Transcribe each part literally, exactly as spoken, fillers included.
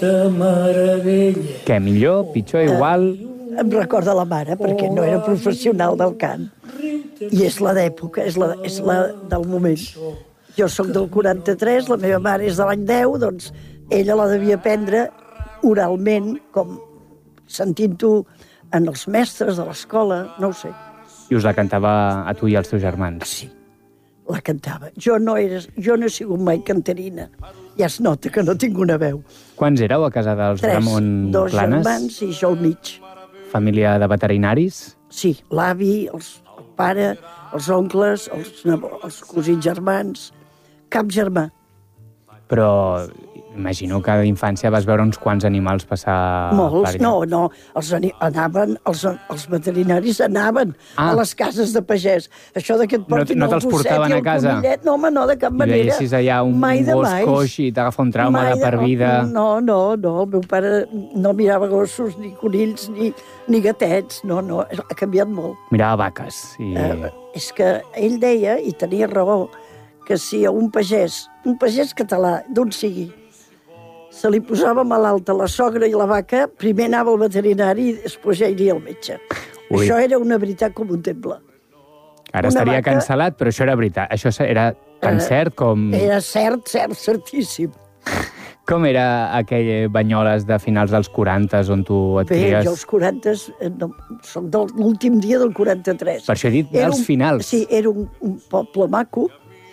Què, millor, pitjor, igual? Em recorda la mare, perquè no era professional del cant. I és la d'època, és la, és la del moment. Jo sóc del quaranta-tres, la meva mare és de l'any deu, doncs ella la devia aprendre oralment, com sentint-ho en els mestres de l'escola, no ho sé. I us la cantava a tu i als teus germans? Sí, la cantava. Jo no, era, jo no he sigut mai cantarina. Ja es nota que no tinc una veu. Quants éreu a casa dels Tres, Ramon dos Planes? germans i jo al mig. Família de veterinaris? Sí, l'avi, els, el pare, els oncles, els, els cosins germans, cap germà. Però imagino que d'infància vas veure uns quants animals passar... Molts, no, no. Els anaven, els, els veterinaris anaven ah. a les cases de pagès. Això de que et portin no, no el gosset i el casa. conillet, no, home, no, de cap manera. I veiessis allà un mai gos coix i t'agafa un trauma mai de per vida... No, no, no, el meu pare no mirava gossos, ni conills, ni, ni gatets, no, no, ha canviat molt. Mirava vaques. I... Eh, és que ell deia, i tenia raó, que si a un pagès, un pagès català, d'on sigui, se li posava malalta la sogra i la vaca, primer anava al veterinari i després ja iria al metge. Ui. Això era una veritat com un temple. Ara una estaria vaca... cancel·lat, però això era veritat. Això era tan eh, cert com... Era cert, cert, certíssim. Com era aquell Banyoles de finals dels quaranta on tu et Bé, cries? Bé, jo els quaranta, no, soc de l'últim dia del quaranta-tres. Per això he dit dels un, finals. Sí, era un, un poble maco,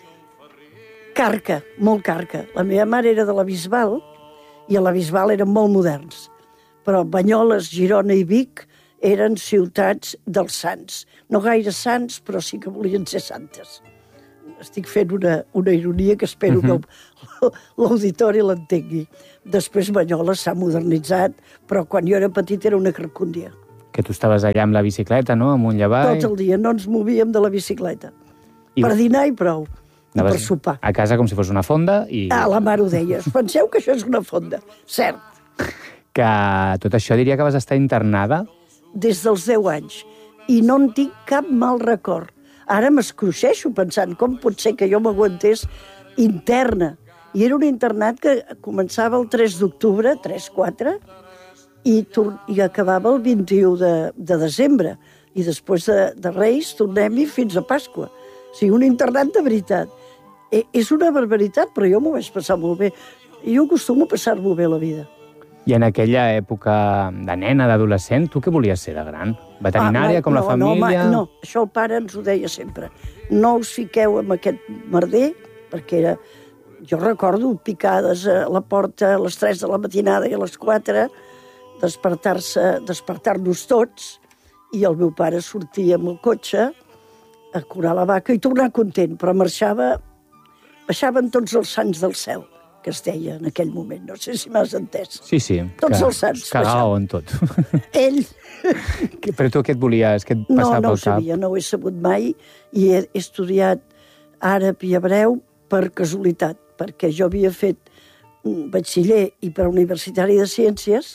carca, molt carca. La meva mare era de la Bisbal, i a la Bisbal eren molt moderns. Però Banyoles, Girona i Vic eren ciutats dels sants. No gaire sants, però sí que volien ser santes. Estic fent una, una ironia que espero uh-huh. que l'auditori l'entengui. Després Banyoles s'ha modernitzat, però quan jo era petit era una carcúndia. Que tu estaves allà amb la bicicleta, no?, amunt i avall. Tot el dia, no ens movíem de la bicicleta. I... Per dinar i prou. I per sopar. A casa com si fos una fonda i... Ah, la mare ho deia. Penseu que això és una fonda. Cert. Que tot això diria que vas estar internada? Des dels deu anys. I no en tinc cap mal record. Ara m'escruixeixo pensant com pot ser que jo m'aguantés interna. I era un internat que començava el tres d'octubre, tres quatre, i, i acabava el vint-i-u de, de desembre. I després de, de Reis tornem-hi fins a Pasqua. O sigui, un internat de veritat. Eh, és una barbaritat, però jo m'ho vaig passar molt bé. Jo acostumo a passar-m'ho bé la vida. I en aquella època de nena, d'adolescent, tu què volies ser de gran? Veterinària, ah, no, com la no, família? No, no, això el pare ens ho deia sempre. No us fiqueu amb aquest merder, perquè era... Jo recordo picades a la porta a les tres de la matinada i a les quatre, despertar-se, despertar-nos tots, i el meu pare sortia amb el cotxe a curar la vaca i tornar content, però marxava, baixaven tots els sants del cel, que es deia en aquell moment. No sé si m'has entès. Sí, sí. Tots que, els sants. Cagao en tot. Ell. Però tu què et volies? Què et passava no, no pel cap? No, no ho sabia, no ho he sabut mai, i he estudiat àrab i hebreu per casualitat, perquè jo havia fet batxiller i preuniversitari de ciències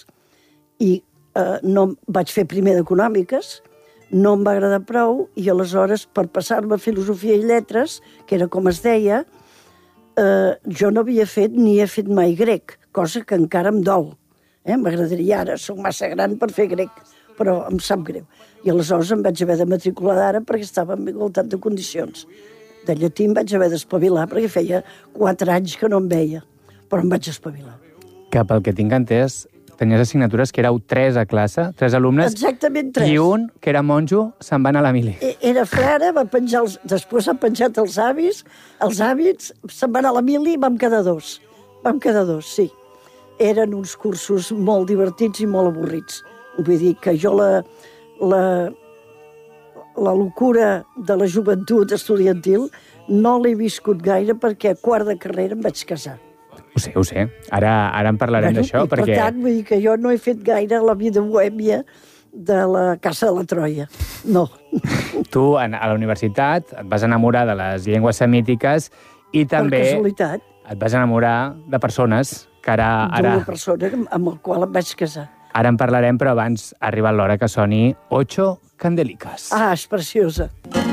i eh, no vaig fer primer d'econòmiques, no em va agradar prou, i aleshores, per passar-me a filosofia i lletres, que era com es deia, eh, jo no havia fet ni he fet mai grec, cosa que encara em dol. Eh? M'agradaria ara, soc massa gran per fer grec, però em sap greu. I aleshores em vaig haver de matricular d'ara perquè estava en igualtat de condicions. De llatí em vaig haver d'espavilar perquè feia quatre anys que no em veia, però em vaig espavilar. Que pel que tinc entès, tenies assignatures que éreu tres a classe, tres alumnes. Exactament tres. I un, que era monjo, se'n va anar a la mili. Era frare, va penjar els... després ha penjat els avis, els hàbits, se'n va anar a la mili i vam quedar dos. Vam quedar dos, sí. Eren uns cursos molt divertits i molt avorrits. Vull dir que jo la, la, la locura de la joventut estudiantil no l'he viscut gaire perquè a quart de carrera em vaig casar. Ho sé, ho sé. Ara, ara en parlarem bueno, d'això, perquè... Per tant, vull dir que jo no he fet gaire la vida bohèmia de la Casa de la Troia. No. Tu, a la universitat, et vas enamorar de les llengües semítiques i també... Per casualitat. Et vas enamorar de persones que ara... ara... D'una persona amb la qual em vaig casar. Ara en parlarem, però abans ha arribat l'hora que soni Ocho Candelicas. Ah, és preciosa.